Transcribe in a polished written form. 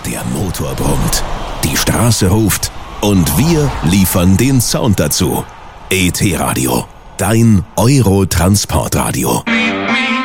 Der Motor brummt, die Straße ruft und wir liefern den Sound dazu. ET Radio, dein Euro-Transportradio.